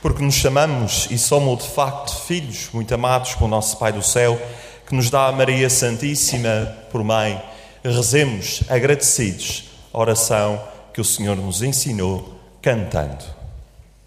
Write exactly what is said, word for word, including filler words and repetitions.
porque nos chamamos e somos de facto filhos muito amados pelo nosso Pai do Céu, que nos dá a Maria Santíssima por mãe, rezemos agradecidos a oração que o Senhor nos ensinou cantando.